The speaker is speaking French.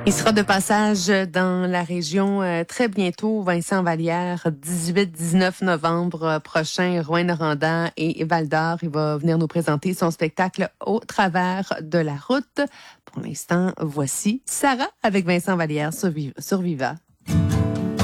Il sera de passage dans la région très bientôt, Vincent Vallière, 18-19 novembre prochain, Rouyn-Noranda et Val-d'Or. Il va venir nous présenter son spectacle Au travers de la route. Pour l'instant, voici Sarah avec Vincent Vallière sur Viva.